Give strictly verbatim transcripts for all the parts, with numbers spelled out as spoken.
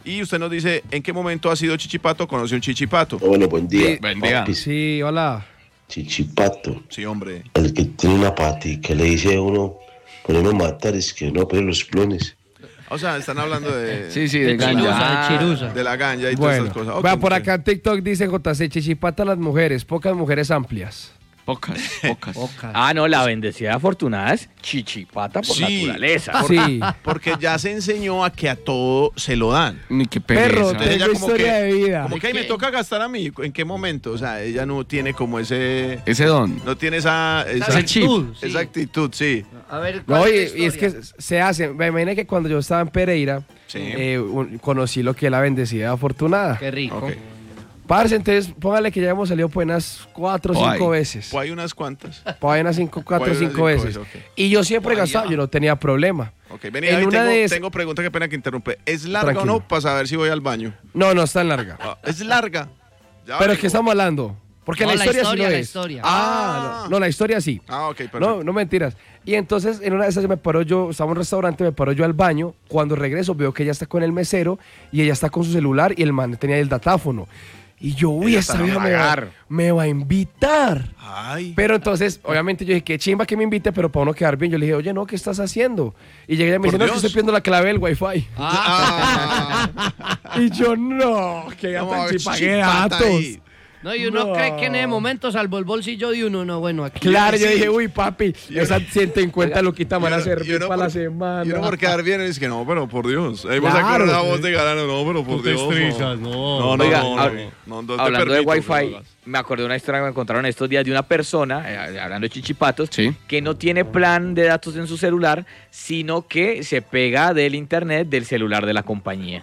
Y usted nos dice, ¿en qué momento ha sido chichipato? ¿Conoce un chichipato? Bueno, buen día. Sí, buen día. Papis. Sí, hola. Chichipato. Sí, hombre. El que tiene una pati que le dice a uno, por uno matar, es que no pero los clones. O sea, están hablando de... Sí, sí, de De ganja. chirusa, Ah, de chirusa. De la ganja y Bueno, todas esas cosas. Ok, vea, por muchachos. acá en TikTok dice J C, chichipata a las mujeres, pocas mujeres amplias. Pocas, pocas. Pocas. Ah, no, la bendecida afortunada es chichipata por Sí. naturaleza. Sí. Porque ya se enseñó a que a todo se lo dan. Ni qué pereza. Perro, Entonces tengo ella como historia que- de vida. Como que ahí me toca gastar a mí. ¿En qué momento? O sea, ella no tiene como ese... Ese don. No tiene esa... esa Ese chip. sí. Esa actitud, sí. A ver, ¿cuál No, y, es la y es que historia? se hace. Me imagino que cuando yo estaba en Pereira, Sí. eh, un- conocí lo que es la bendecida afortunada. Qué rico. Ok. Parce, entonces póngale que ya hemos salido pues unas cuatro o Ay. cinco veces. Pues hay unas cuantas. Pues hay unas cinco, cuatro o Pues hay unas cinco cinco veces. veces, ok. Y yo siempre gastaba, yo no tenía problema. Ok, vení, En ahí una tengo, de esas- tengo pregunta, qué pena que interrumpe. ¿Es larga Tranquilo. o no para saber si voy al baño? No, no es tan larga. Ah, es larga. Ya Pero es vengo. que estamos hablando. Porque No, la la historia, sí historia, lo la es. historia. Ah, no, no, la historia sí. Ah, ok, perfecto. No, no mentiras. Y entonces en una de esas me paro yo, estaba en un restaurante, me paro yo al baño. Cuando regreso veo que ella está con el mesero y ella está con su celular y el man tenía el datáfono. Y yo, uy, Ella esta está vieja a me va, pagar. me va a invitar. Ay. Pero entonces, obviamente yo dije, qué chimba que me invite, pero para uno quedar bien. Yo le dije, oye, no, ¿qué estás haciendo? Y llegué y me Por dice, no, es que Dios. estoy pidiendo la clave del wifi. Ah. Y yo, no, que ya No, tan es pagué chipata datos. ahí. No, y uno No. cree que en ese momento, salvo el bolsillo de uno, no, bueno, aquí. Claro, yo Sí. dije, uy, papi, esas ciento cincuenta loquitas van a Y uno- y servir uno para la por- semana. Y uno por quedar bien es que no, pero por Dios. Ahí Claro, vas a quedar la sí. voz de galano, no, pero por Tú te Dios. estresas, no. No, no, Oiga, no, hab- no, no, no te Hablando de permito que Wi-Fi, lo hagas. me acordé de una historia que me encontraron estos días de una persona, eh, hablando de chichipatos, Sí. que no tiene plan de datos en su celular, sino que se pega del internet del celular de la compañía.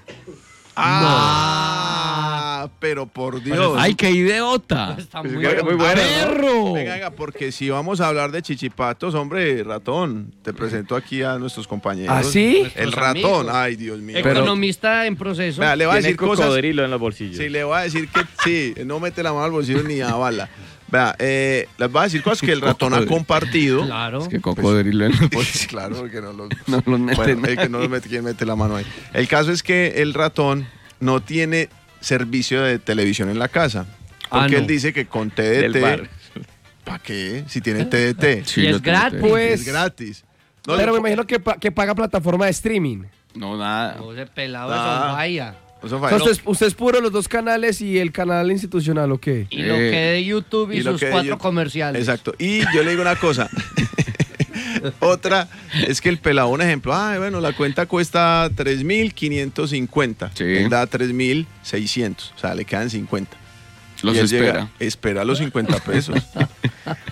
Ah, pero por Dios. ¡Ay, qué idiota! Está Pues muy que- bueno. muy bueno, ¿no? ¡Perro! Venga, venga, porque si vamos a hablar de chichipatos, hombre, ratón, te presento aquí a nuestros compañeros. ¿Ah, sí? El Nuestros ratón, amigos. ay, Dios mío. Economista en proceso. Vea, le voy a Tiene decir cosas. cocodrilo en los bolsillos. Sí, le voy a decir que sí, no mete la mano al bolsillo ni a bala. Vea, eh, les voy a decir cosas que el ratón ha Cocodrilo. compartido. Claro. Es que cocodrilo en los bolsillos. Claro, porque no los, No los meten. bueno, el que no los mete, ¿quién mete la mano ahí? El caso es que el ratón no tiene servicio de televisión en la casa. Porque Ah, no. él dice que con T D Del bar. T. ¿Para qué? Si tiene T D T. Sí, Y yo es te- gratis. te- Pues, Es gratis. No, pero le- me imagino que, pa- que paga plataforma de streaming. No, nada. No, ese pelado Ah. eso vaya. Eso O fue- sea, no, usted, es- usted es puro los dos canales y el canal institucional, ¿o qué? Y lo Eh, que de YouTube y, y lo sus que cuatro yo- comerciales. Exacto. Y yo le digo una cosa. Otra es que el pelado, un ejemplo, ah, bueno, la cuenta cuesta tres mil quinientos cincuenta. Sí. Él da tres mil seiscientos. O sea, le quedan cincuenta. Los Y él espera. llega, espera los cincuenta pesos.